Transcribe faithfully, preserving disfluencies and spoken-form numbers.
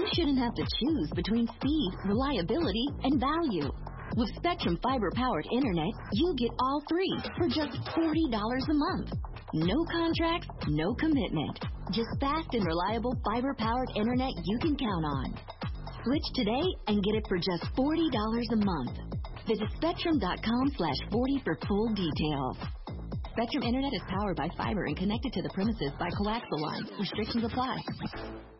shouldn't have to choose between speed, reliability, and value. With Spectrum fiber-powered internet, you get all three for just forty dollars a month. No contracts, no commitment. Just fast and reliable fiber-powered internet you can count on. Switch today and get it for just forty dollars a month. Visit spectrum.com slash 40 for full details. Spectrum Internet is powered by fiber and connected to the premises by coaxial lines. Restrictions apply.